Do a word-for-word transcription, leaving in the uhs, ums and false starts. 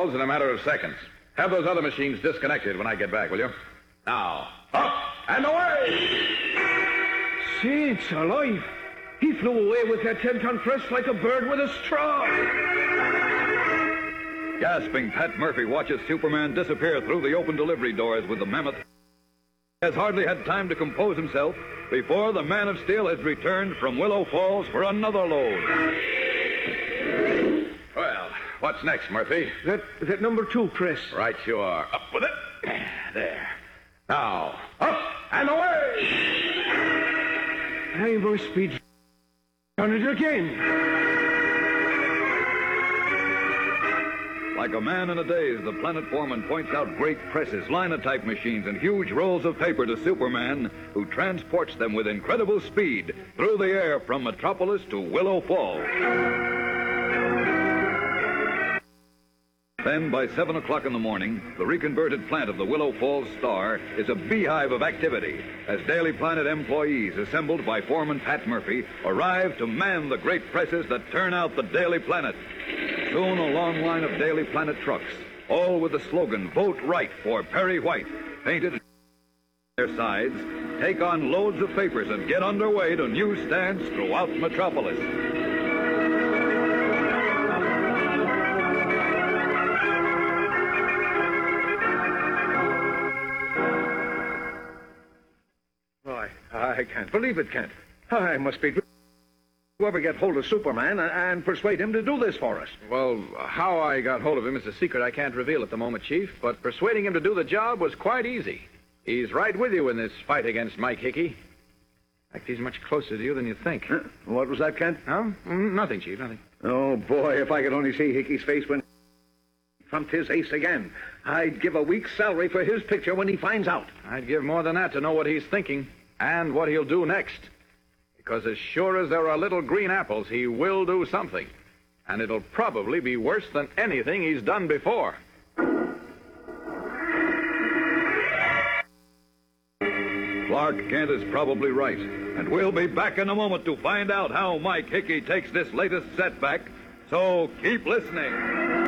Falls in a matter of seconds. Have those other machines disconnected when I get back, will you? Now, up and away! Sakes alive! He flew away with that ten-ton press like a bird with a straw. Gasping, Pat Murphy watches Superman disappear through the open delivery doors with the mammoth. He has hardly had time to compose himself before the Man of Steel has returned from Willow Falls for another load. Well, what's next, Murphy? That that number two press. Right you are. Up with it. There. Now, up and away! Hey, my speed. Done it again. Like a man in a daze, the planet foreman points out great presses, linotype machines, and huge rolls of paper to Superman, who transports them with incredible speed through the air from Metropolis to Willow Falls. Then, by seven o'clock in the morning, the reconverted plant of the Willow Falls Star is a beehive of activity as Daily Planet employees, assembled by Foreman Pat Murphy, arrive to man the great presses that turn out the Daily Planet. Soon, a long line of Daily Planet trucks, all with the slogan, Vote Right for Perry White, painted on their sides, take on loads of papers and get underway to newsstands throughout Metropolis. I can't believe it, Kent. I must be... Whoever get hold of Superman and, and persuade him to do this for us. Well, how I got hold of him is a secret I can't reveal at the moment, Chief, but persuading him to do the job was quite easy. He's right with you in this fight against Mike Hickey. In fact, he's much closer to you than you think. Huh? What was that, Kent? No? Mm, nothing, Chief, nothing. Oh, boy, if I could only see Hickey's face when he trumped his ace again. I'd give a week's salary for his picture when he finds out. I'd give more than that to know what he's thinking and what he'll do next. Because as sure as there are little green apples, he will do something. And it'll probably be worse than anything he's done before. Clark Kent is probably right. And we'll be back in a moment to find out how Mike Hickey takes this latest setback. So keep listening.